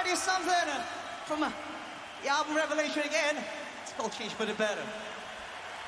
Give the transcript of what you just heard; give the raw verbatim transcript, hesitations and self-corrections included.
you something from uh, the album Revelation again. It's called Change for the Better.